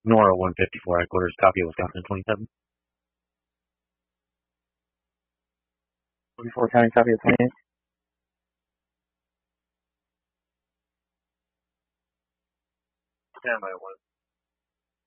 Nora 154 headquarters, copy of Wisconsin 27. 44 County, copy of 28. Standby 1.